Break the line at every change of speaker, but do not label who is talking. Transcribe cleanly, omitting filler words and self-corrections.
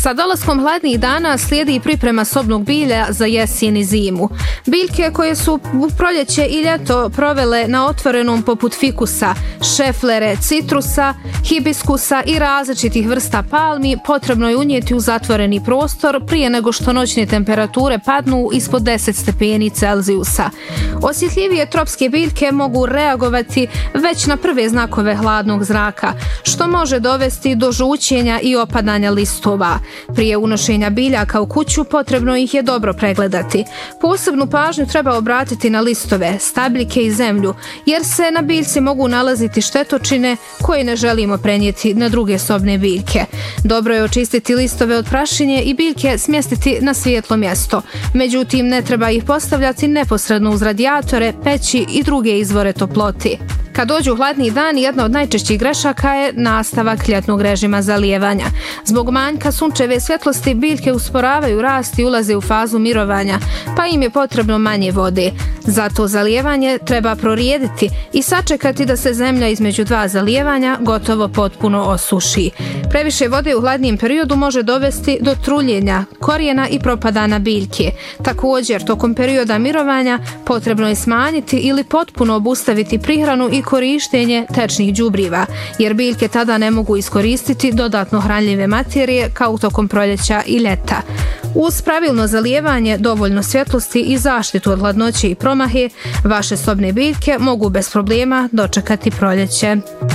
Sa dolaskom hladnih dana slijedi priprema sobnog bilja za jesen i zimu. Biljke koje su u proljeće i ljeto provele na otvorenom poput fikusa, šeflere, citrusa, hibiskusa i različitih vrsta palmi potrebno je unijeti u zatvoreni prostor prije nego što noćne temperature padnu ispod 10 stepeni Celzijusa. Osjetljivije tropske biljke mogu reagovati već na prve znakove hladnog zraka, što može dovesti do žućenja i opadanja listova. Prije unošenja biljaka u kuću potrebno ih je dobro pregledati. Posebnu pažnju treba obratiti na listove, stabljike i zemlju, jer se na biljci mogu nalaziti štetočine koje ne želimo prenijeti na druge sobne biljke. Dobro je očistiti listove od prašine i biljke smjestiti na svijetlo mjesto. Međutim, ne treba ih postavljati neposredno uz radijatore, peći i druge izvore toploti. Kad dođu hladni dani, jedna od najčešćih grešaka je nastavak ljetnog režima zalijevanja. Zbog manjka sunčeve svjetlosti biljke usporavaju rast i ulaze u fazu mirovanja, pa im je potrebno manje vode. Zato zalijevanje treba prorijediti i sačekati da se zemlja između dva zalijevanja gotovo potpuno osuši. Previše vode u hladnijem periodu može dovesti do truljenja korijena i propadana biljke. Također, tokom perioda mirovanja potrebno je smanjiti ili potpuno obustaviti prihranu i korištenje tečnih đubriva, jer biljke tada ne mogu iskoristiti dodatno hranljive materije kao tokom proljeća i ljeta. Uz pravilno zalijevanje, dovoljno svjetlosti i zaštitu od hladnoće i promahe, vaše sobne biljke mogu bez problema dočekati proljeće.